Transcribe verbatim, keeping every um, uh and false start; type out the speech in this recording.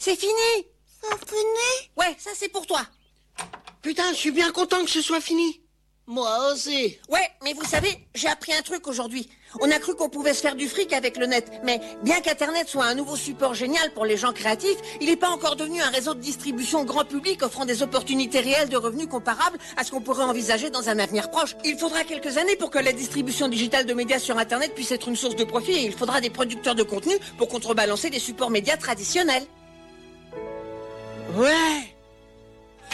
C'est fini. Ça finit? Ouais, ça c'est pour toi. Putain, je suis bien content que ce soit fini. Moi aussi. Ouais, mais vous savez, j'ai appris un truc aujourd'hui. On a cru qu'on pouvait se faire du fric avec le net, mais bien qu'Internet soit un nouveau support génial pour les gens créatifs, il n'est pas encore devenu un réseau de distribution grand public offrant des opportunités réelles de revenus comparables à ce qu'on pourrait envisager dans un avenir proche. Il faudra quelques années pour que la distribution digitale de médias sur Internet puisse être une source de profit et il faudra des producteurs de contenu pour contrebalancer les supports médias traditionnels. Ouais.